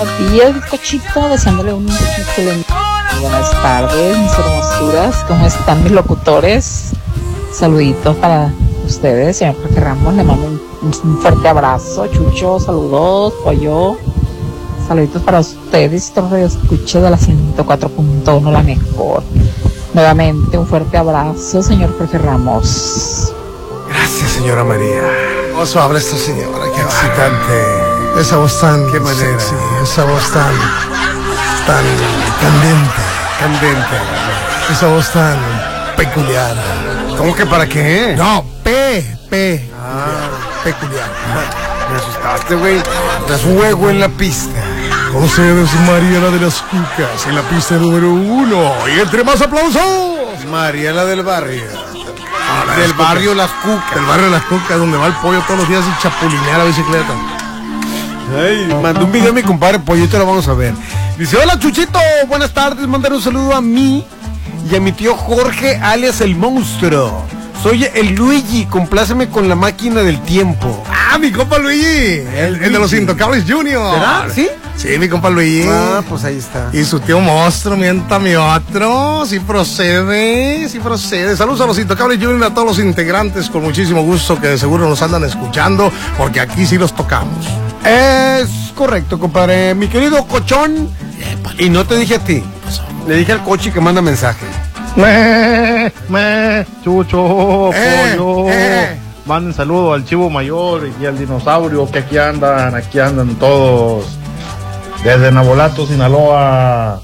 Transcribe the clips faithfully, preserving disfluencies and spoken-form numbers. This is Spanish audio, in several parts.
Buenos días, bizcochito, deseándole un excelente. Buenas tardes, mis hermosuras. ¿Cómo están mis locutores? Saluditos para ustedes, señor Jorge Ramos. Le mando un, un fuerte abrazo. Chucho, saludos. Pollo, saluditos para ustedes. Todo el escuche de la ciento cuatro punto uno, la mejor. Nuevamente, un fuerte abrazo, señor Jorge Ramos. Gracias, señora María. Oso habla esta señora, qué excitante. Esa voz tan... Qué manera. Sí, esa voz tan... tan candente. Candente. Esa voz tan peculiar. ¿Cómo que para qué? No, P, P. Ah, peculiar. me asustaste, güey. Das fuego en la pista. Con ustedes, Mariela de las Cucas, en la pista número uno. Y entre más aplausos, Mariela del barrio. Ah, del las barrio Cucas. Las Cucas. El barrio de las Cucas, donde va el pollo todos los días y chapulinea la bicicleta. Ay, mandó un video a mi compadre Pollito, lo vamos a ver. Dice, hola Chuchito, buenas tardes, mandar un saludo a mí y a mi tío Jorge, alias el monstruo. Soy el Luigi, compláceme con la máquina del tiempo. Ah, mi compa Luigi, el, el de los Intocables Junior. ¿Verdad? ¿Sí? Sí, mi compa Luigi. Ah, pues ahí está. Y su tío monstruo, mienta mi otro. Sí procede, sí procede. Saludos a los Intocables Junior, a todos los integrantes, con muchísimo gusto, que de seguro nos andan escuchando, porque aquí sí los tocamos. Es correcto, compadre. Mi querido Cochón. Y no te dije a ti. Le dije al Cochi que manda mensaje. Me, me, Chucho, Eh, pollo. eh. Manden saludo al Chivo Mayor y al Dinosaurio, que aquí andan, aquí andan todos. Desde Navolato, Sinaloa.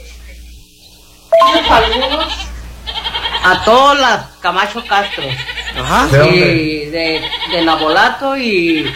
Saludos a todas las Camacho Castro. Ajá. ¿De dónde? Y de, de Nabolato y,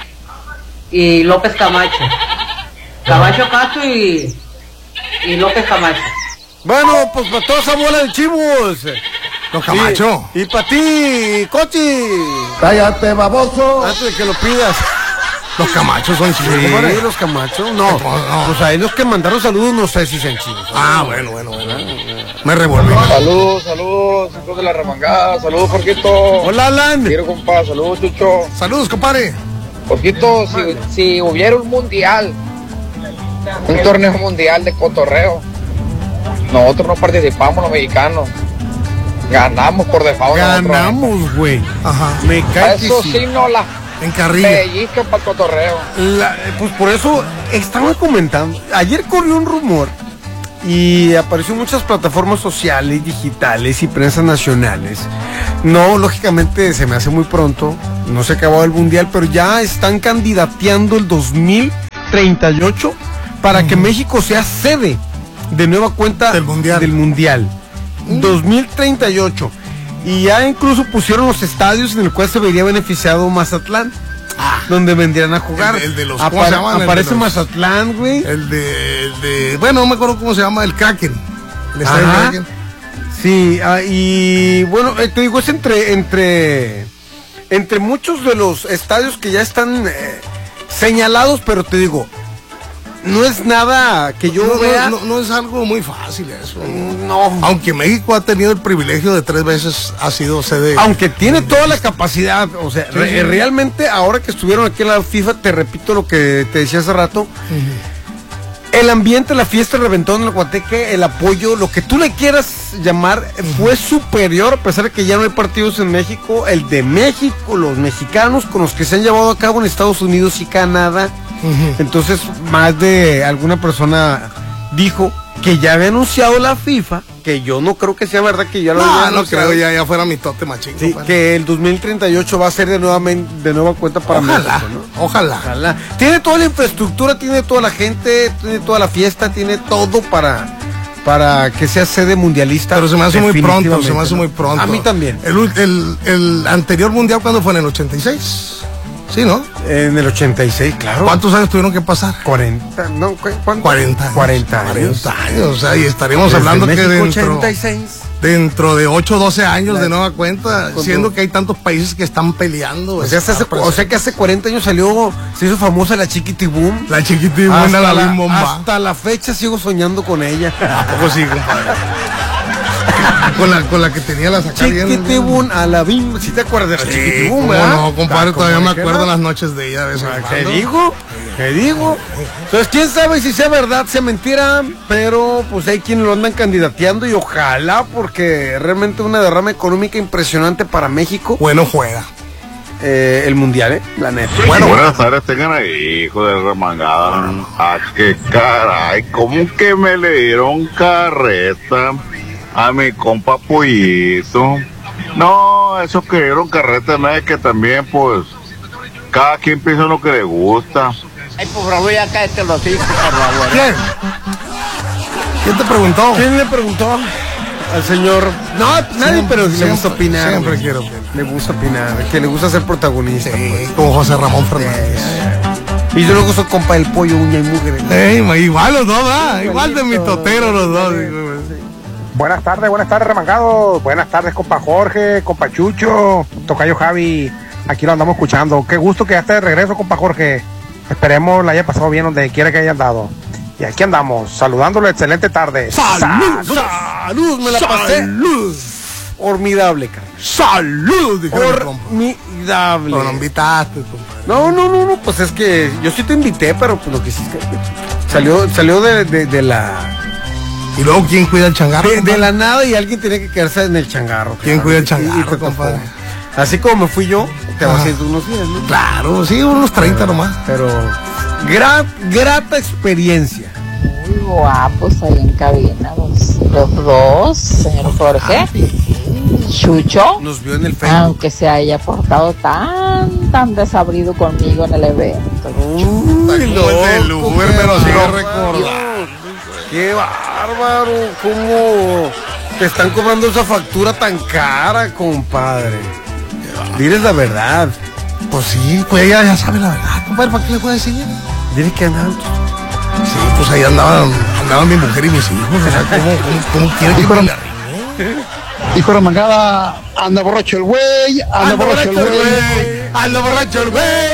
y López Camacho. Camacho Castro y, y López Camacho. Bueno, pues para toda esa bola de chivos. Los Camacho. Y, y para ti, Cochi. Cállate, baboso. Antes de que lo pidas. Los Camachos son chivos, Sí, compadre. los Camachos. No, No, no. pues ahí los que mandaron saludos no sé si sean chivos. Ah, bueno, bueno, bueno. Me revolví. Saludos, saludos, hijos de la remangada, saludos, Jorgito. Hola, Alan. Quiero, compa, saludos, Chucho. Saludos, compadre. Jorgito, si, si hubiera un mundial, un torneo mundial de cotorreo, nosotros no participamos, los mexicanos. Ganamos por default. Ganamos, güey. Ajá. Me cae que Eso sí. sí no la En carrilla. pellizca para el cotorreo. La- pues por eso estaban comentando. Ayer corrió un rumor y apareció en muchas plataformas sociales, digitales y prensas nacionales. No, lógicamente se me hace muy pronto. No se ha acabado el mundial, pero ya están candidateando el dos mil treinta y ocho para que México sea sede de nueva cuenta Del mundial. del mundial. dos mil treinta y ocho. Y ya incluso pusieron los estadios en el cual se vería beneficiado Mazatlán, donde vendrían a jugar. El de- el de los- ¿cómo se llaman? El de Aparece los- Mazatlán, güey. El de, el de. Bueno, no me acuerdo cómo se llama, el Kraken. El estadio Ajá. Kraken. Sí, ah, y bueno, eh, te digo, es entre, entre, entre muchos de los estadios que ya están eh, señalados, pero te digo, no es nada que yo no, vea. no, no, no es algo muy fácil eso. No. Aunque México ha tenido el privilegio de tres veces ha sido sede. Aunque tiene toda la capacidad, o sea, Sí, re- sí. realmente ahora que estuvieron aquí en la FIFA, te repito lo que te decía hace rato, el ambiente, la fiesta, el reventón, el guateque, el apoyo, lo que tú le quieras llamar, fue superior, a pesar de que ya no hay partidos en México, el de México, los mexicanos con los que se han llevado a cabo en Estados Unidos y Canadá. Ujú. Entonces, más de alguna persona dijo que ya había anunciado la FIFA, que yo no creo que sea verdad que ya lo había No, no anunciado. creo, ya, ya fuera mi tote machín. Sí, compadre. que el dos mil treinta y ocho va a ser de nueva, de nueva cuenta para Ojalá, México, ¿no? ojalá. Ojalá. Tiene toda la infraestructura, tiene toda la gente, tiene toda la fiesta, tiene todo para, para que sea sede mundialista. Pero se me hace muy pronto, se me hace definitivamente, muy ¿no? pronto. A mí también. El, ul- el, el anterior mundial, ¿cuándo fue? En el ochenta y seis. Sí, ¿no? En el ochenta y seis, claro. ¿Cuántos años tuvieron que pasar? cuarenta, no, ¿cu- ¿cuánto? cuarenta años. cuarenta años. cuarenta años, o sea, y estaríamos Desde hablando que México dentro, ochenta y seis. dentro de ocho o doce años La- de nueva cuenta, Con siendo todo. que hay tantos países que están peleando. O sea, se hace- está o sea que hace cuarenta años salió, se hizo famosa la Chiquitibum. la chiquitibuna, Hasta la la, Bim Bomba. hasta la fecha sigo soñando con ella. ¿A poco sí, compadre? con, la, con la que tenía la sacar bien. Chiquitibum a la bim, si te acuerdas de la Sí, Chiquitibum, cómo ¿verdad? no, compadre, Ah, todavía ¿cómo me que acuerdo no? las noches de ella de vez en ¿Te cuando. digo? Te digo. Entonces, quién sabe si sea verdad, sea mentira, pero pues hay quienes lo andan candidateando y ojalá, porque realmente una derrama económica impresionante para México. Bueno, juega. Eh, el mundial, ¿eh? La neta. Bueno, buenas tardes, tengan ahí, hijo de remangada. Ah, qué caray, ¿cómo que me le dieron carreta a mi compa Pollito? No, esos que dieron carreta, no es que también, pues, cada quien piensa lo que le gusta. Ay, por favor, ya cállate los hijos, por favor. ¿Quién? ¿Quién te preguntó? ¿Quién le preguntó? Al señor. No, nadie, Siempre, pero le siempre, gusta opinar. siempre güey. quiero opinar. Le gusta opinar, que le gusta ser protagonista. Sí, Pues. como José Ramón Fernández. Y yo luego soy compa del pollo, uña y mugre. Ey, ma, igual los dos, ¿ah? Igual de mi totero los dos. Buenas tardes, buenas tardes, remangados. Buenas tardes, compa Jorge, compa Chucho, tocayo Javi. Aquí lo andamos escuchando. Qué gusto que ya esté de regreso, compa Jorge. Esperemos la haya pasado bien donde quiera que haya andado. Y aquí andamos, saludándolo. Excelente tarde. ¡Salud! ¡Salud! Me la pasé. ¡Salud! Formidable, cara. ¡Salud! Dijeron el compa. Formidable. No, no invitaste, compa. No, no, no, no, pues es que yo sí te invité, pero pues lo que sí es que salió, salió de, de, de la ¿Y luego quién cuida el changarro? de, de compa? la nada y alguien tenía que quedarse en el changarro. ¿Quién claro. cuida el Y- y changarro, te tocó. compadre? Así como me fui yo, te vas Ajá. haciendo unos días, ¿no? Claro, sí, unos treinta nomás. Pero gra- grata experiencia. Muy guapos ahí en cabina, los, los dos, señor Jorge. Chucho, Nos vio en el Facebook. aunque se haya portado tan, tan desabrido conmigo en el evento. Uy, Como el de Luber, qué me lo sigue bárbaro. recordando. Qué bárbaro, cómo te están cobrando esa factura tan cara, compadre. Diles la verdad. Pues sí, pues ella ya sabe la verdad, compadre, ¿para qué le puedo decir? Diles que andan. Sí, pues ahí andaban, andaban mi mujer y mis hijos. O sea, ¿cómo, cómo, cómo quieren que me la arrime? Hijo de mangada, anda borracho el güey, anda, borracho el güey. Anda borracho el güey.